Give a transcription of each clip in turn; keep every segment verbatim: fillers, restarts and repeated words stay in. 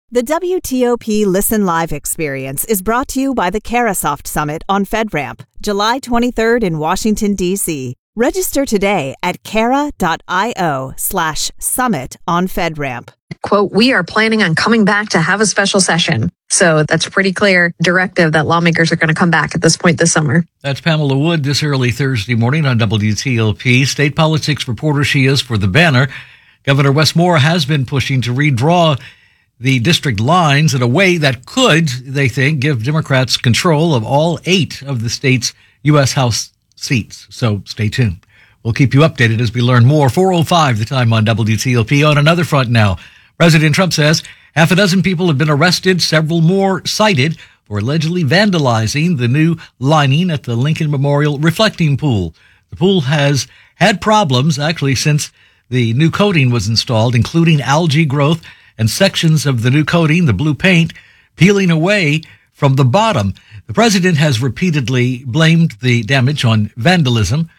The W T O P Listen Live experience is brought to you by the Carasoft Summit on FedRAMP, July twenty-third in Washington, D C Register today at cara.io slash summit on FedRAMP. Quote, we are planning on coming back to have a special session. So that's a pretty clear directive that lawmakers are going to come back at this point this summer. That's Pamela Wood this early Thursday morning on W T O P. State politics reporter she is for The Banner. Governor Wes Moore has been pushing to redraw the district lines in a way that could, they think, give Democrats control of all eight of the state's U S House seats. So stay tuned. We'll keep you updated as we learn more. four oh five, the time on W T O P. On another front now, President Trump says half a dozen people have been arrested, several more cited for allegedly vandalizing the new lining at the Lincoln Memorial reflecting pool. The pool has had problems, actually, since the new coating was installed, including algae growth and sections of the new coating, the blue paint, peeling away from the bottom. The president has repeatedly blamed the damage on vandalism,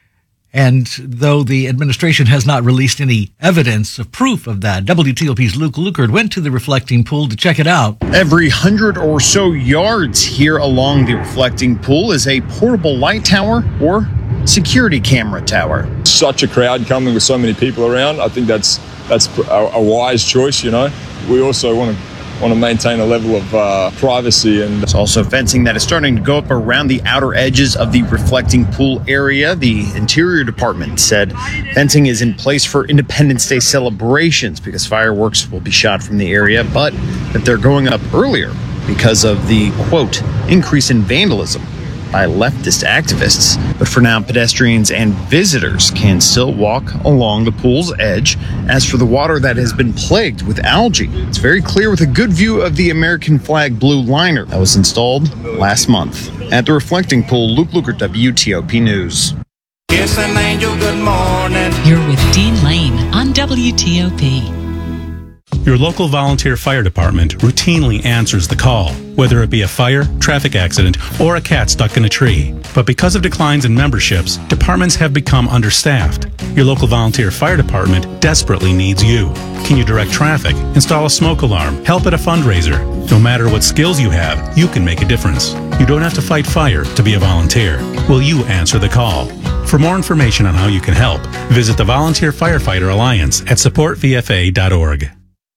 and though the administration has not released any evidence of proof of that, W T O P's Luke Lukert went to the reflecting pool to check it out. Every hundred or so yards here along the reflecting pool is a portable light tower or security camera tower. Such a crowd coming with so many people around. I think that's that's a, a wise choice, you know. We also want to want to maintain a level of uh, privacy. And there's also fencing that is starting to go up around the outer edges of the reflecting pool area. The Interior Department said fencing is in place for Independence Day celebrations because fireworks will be shot from the area, but that they're going up earlier because of the, quote, increase in vandalism by leftist activists. But for now, pedestrians and visitors can still walk along the pool's edge. As for the water that has been plagued with algae, it's very clear with a good view of the American flag blue liner that was installed last month. At the reflecting pool, Luke Lukert, W T O P News. Kiss an angel, good morning. You're with Dean Lane on W T O P. Your local volunteer fire department routinely answers the call, whether it be a fire, traffic accident, or a cat stuck in a tree. But because of declines in memberships, departments have become understaffed. Your local volunteer fire department desperately needs you. Can you direct traffic, install a smoke alarm, help at a fundraiser? No matter what skills you have, you can make a difference. You don't have to fight fire to be a volunteer. Will you answer the call? For more information on how you can help, visit the Volunteer Firefighter Alliance at support v f a dot org.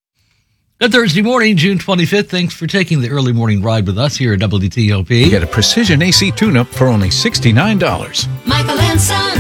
Good Thursday morning, June twenty-fifth. Thanks for taking the early morning ride with us here at W T O P. You get a precision A C tune-up for only sixty-nine dollars. Michael and Son.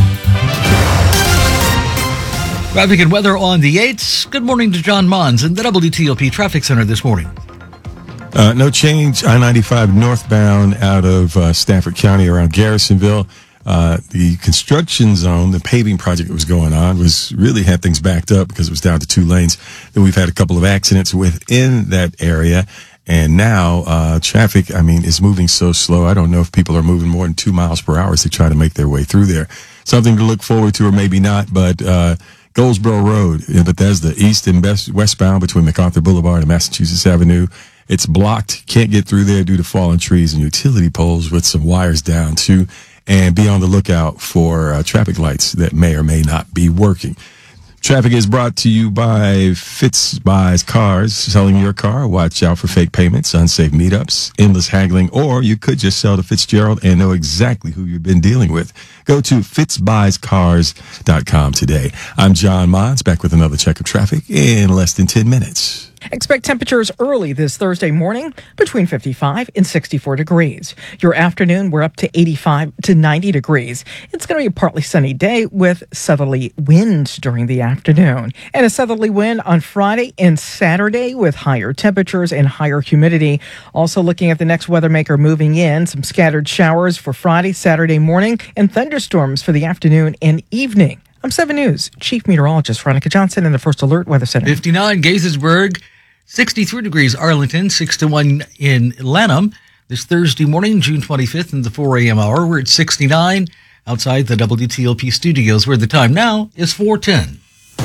Traffic and weather on the eights. Good morning to John Mons in the W T O P Traffic Center this morning. Uh, no change. I ninety-five northbound out of uh, Stafford County around Garrisonville. Uh, the construction zone, the paving project that was going on, was really had things backed up because it was down to two lanes. Then we've had a couple of accidents within that area. And now, uh, traffic, I mean, is moving so slow. I don't know if people are moving more than two miles per hour as they try to make their way through there. Something to look forward to, or maybe not, but, uh, Goldsboro Road in Bethesda, east and west, westbound between MacArthur Boulevard and Massachusetts Avenue. It's blocked. Can't get through there due to fallen trees and utility poles with some wires down too. And be on the lookout for uh, traffic lights that may or may not be working. Traffic is brought to you by Fitz Buys Cars. Selling your car, watch out for fake payments, unsafe meetups, endless haggling, or you could just sell to Fitzgerald and know exactly who you've been dealing with. Go to fitz buys cars dot com today. I'm John Mons, back with another check of traffic in less than ten minutes. Expect temperatures early this Thursday morning between fifty-five and sixty-four degrees. Your afternoon, we're up to eighty-five to ninety degrees. It's going to be a partly sunny day with southerly winds during the afternoon. And a southerly wind on Friday and Saturday with higher temperatures and higher humidity. Also looking at the next weather maker moving in, some scattered showers for Friday, Saturday morning, and thunderstorms for the afternoon and evening. I'm seven News Chief Meteorologist Veronica Johnson in the First Alert Weather Center. fifty-nine Gaithersburg, sixty-three degrees Arlington, six to one in Lanham. This Thursday morning, June twenty-fifth, in the four a.m. hour, we're at sixty-nine outside the W T O P studios, where the time now is four ten.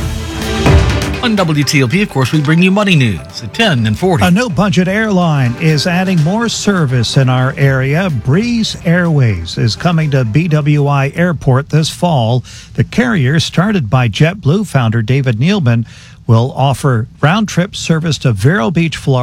On W T O P, of course, we bring you money news at ten and forty. A no-budget airline is adding more service in our area. Breeze Airways is coming to B W I Airport this fall. The carrier, started by JetBlue founder David Neeleman, will offer round-trip service to Vero Beach, Florida.